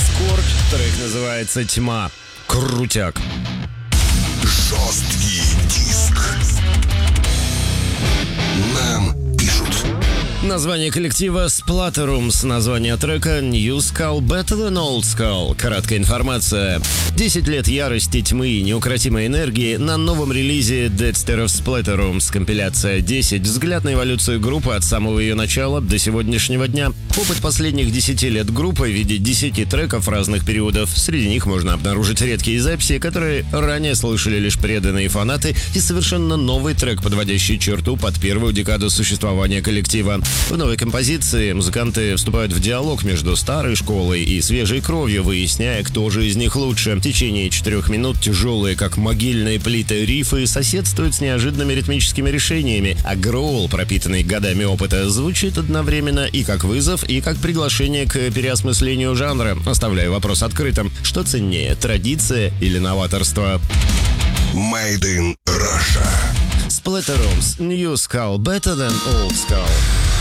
Скорбь, трек называется «Тьма». Крутяк. Жесткий диск. Нам пишут. Название коллектива Splatterums, название трека New Skull Better Than Old Skull. Краткая информация. 10 лет ярости, тьмы и неукротимой энергии на новом релизе Deadster of Splatterums. Компиляция 10. Взгляд на эволюцию группы от самого ее начала до сегодняшнего дня. Опыт последних 10 лет группы в виде 10 треков разных периодов. Среди них можно обнаружить редкие записи, которые ранее слышали лишь преданные фанаты, и совершенно новый трек, подводящий черту под первую декаду существования коллектива. В новой композиции музыканты вступают в диалог между старой школой и свежей кровью, выясняя, кто же из них лучше. В течение 4 минут тяжелые, как могильные плиты, рифы соседствуют с неожиданными ритмическими решениями, а гроул, пропитанный годами опыта, звучит одновременно и как вызов, и как приглашение к переосмыслению жанра. Оставляю вопрос открытым. Что ценнее, традиция или новаторство? Made in Russia. Splatterums, New Skull Better Than Old Skull.